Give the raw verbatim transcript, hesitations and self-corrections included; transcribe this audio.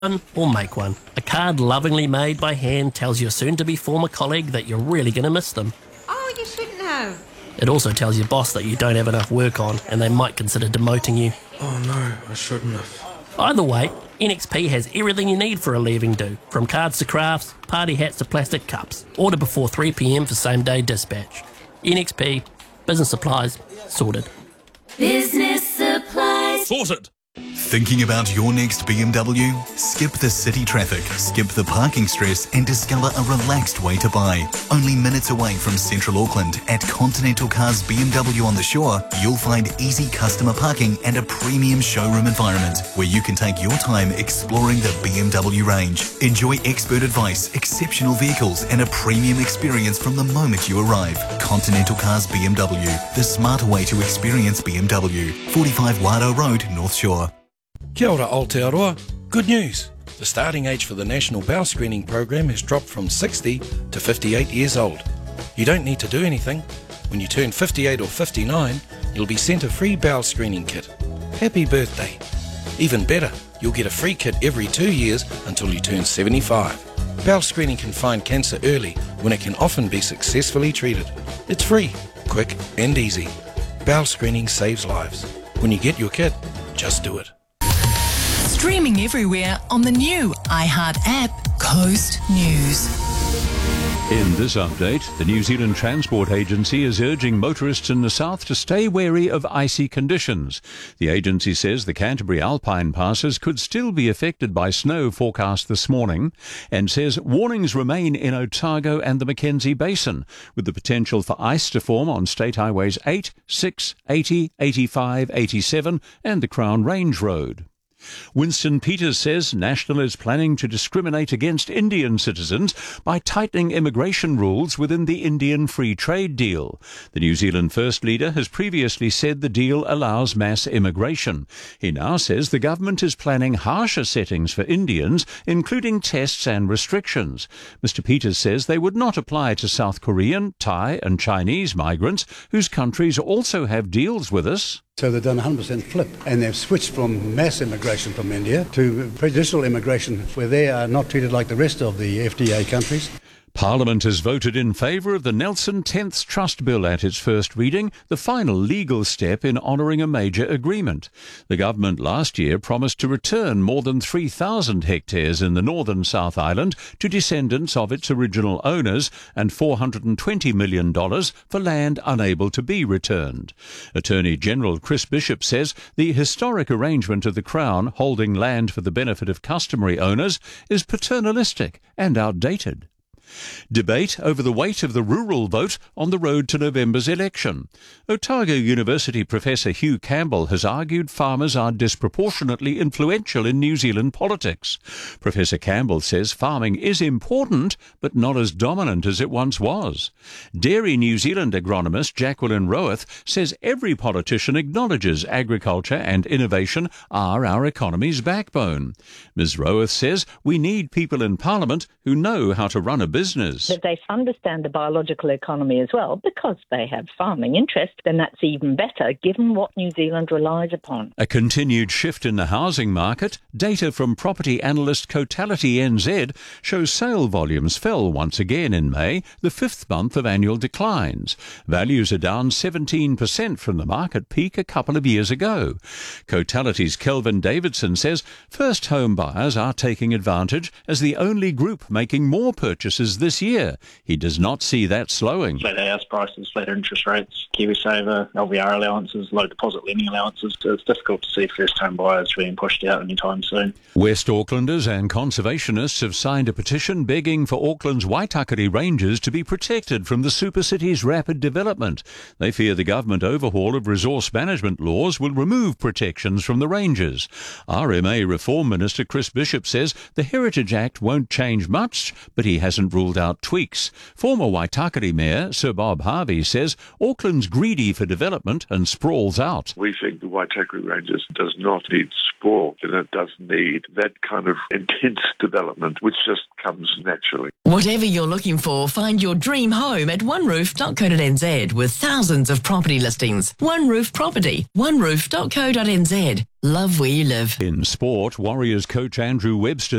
or make one. A card lovingly made by hand tells your soon-to-be former colleague that you're really going to miss them. Oh, you shouldn't have. It also tells your boss that you don't have enough work on and they might consider demoting you. Oh no, I shouldn't have. Either way, N X P has everything you need for a leaving do, from cards to crafts, party hats to plastic cups. Order before three p m for same-day dispatch. N X P, business supplies, sorted. Business supplies. Sorted. Thinking about your next B M W? Skip the city traffic, skip the parking stress and discover a relaxed way to buy. Only minutes away from Central Auckland at Continental Cars B M W on the Shore, you'll find easy customer parking and a premium showroom environment where you can take your time exploring the B M W range. Enjoy expert advice, exceptional vehicles and a premium experience from the moment you arrive. Continental Cars B M W, the smarter way to experience B M W. forty-five Wado Road, North Shore. Kia ora Aotearoa. Good news. The starting age for the National Bowel Screening Program has dropped from sixty to fifty-eight years old. You don't need to do anything. When you turn fifty-eight or fifty-nine, you'll be sent a free bowel screening kit. Happy birthday. Even better, you'll get a free kit every two years until you turn seventy-five. Bowel screening can find cancer early when it can often be successfully treated. It's free, quick and easy. Bowel screening saves lives. When you get your kit, just do it. Streaming everywhere on the new iHeart app, Coast News. In this update, the New Zealand Transport Agency is urging motorists in the south to stay wary of icy conditions. The agency says the Canterbury Alpine passes could still be affected by snow forecast this morning and says warnings remain in Otago and the Mackenzie Basin, with the potential for ice to form on State Highways eight, six, eighty, eighty-five, eighty-seven and the Crown Range Road. Winston Peters says National is planning to discriminate against Indian citizens by tightening immigration rules within the Indian Free Trade Deal. The New Zealand First Leader has previously said the deal allows mass immigration. He now says the government is planning harsher settings for Indians, including tests and restrictions. Mister Peters says they would not apply to South Korean, Thai and Chinese migrants, whose countries also have deals with us. So they've done a one hundred percent flip and they've switched from mass immigration from India to prejudicial immigration where they are not treated like the rest of the F D A countries. Parliament has voted in favour of the Nelson tenth Trust Bill at its first reading, the final legal step in honouring a major agreement. The government last year promised to return more than three thousand hectares in the northern South Island to descendants of its original owners and four hundred twenty million dollars for land unable to be returned. Attorney General Chris Bishop says the historic arrangement of the Crown holding land for the benefit of customary owners is paternalistic and outdated. Debate over the weight of the rural vote on the road to November's election. Otago University Professor Hugh Campbell has argued farmers are disproportionately influential in New Zealand politics. Professor Campbell says farming is important, but not as dominant as it once was. Dairy New Zealand agronomist Jacqueline Rowath says every politician acknowledges agriculture and innovation are our economy's backbone. Miz Rowath says we need people in Parliament who know how to run a business. If they understand the biological economy as well, because they have farming interest, then that's even better given what New Zealand relies upon. A continued shift in the housing market. Data from property analyst Cotality N Z shows sale volumes fell once again in May, the fifth month of annual declines. Values are down seventeen percent from the market peak a couple of years ago. Cotality's Kelvin Davidson says first home buyers are taking advantage as the only group making more purchases this year. He does not see that slowing. Flatter house prices, flatter interest rates, KiwiSaver, L V R allowances, low deposit lending allowances. So it's difficult to see first home buyers being pushed out anytime soon. West Aucklanders and conservationists have signed a petition begging for Auckland's Waitakere Ranges to be protected from the super city's rapid development. They fear the government overhaul of resource management laws will remove protections from the ranges. R M A Reform Minister Chris Bishop says the Heritage Act won't change much, but he hasn't hasn't ruled out tweaks. Former Waitakere Mayor Sir Bob Harvey says Auckland's greedy for development and sprawls out. We think the Waitakere Ranges does not need sprawl, and it does need that kind of intense development which just comes naturally. Whatever you're looking for, find your dream home at one roof dot co dot n z with thousands of property listings. One Roof Property, one roof dot co dot n z. Love where you live. In sport, Warriors coach Andrew Webster